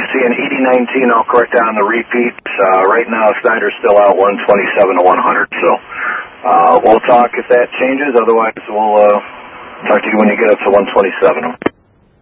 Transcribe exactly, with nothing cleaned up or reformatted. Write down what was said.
seeing eighty nineteen. I'll correct that on the repeats. Uh, right now, Snyder's still out one twenty-seven to one hundred. So uh, we'll talk if that changes. Otherwise, we'll uh, talk to you when you get up to one twenty-seven.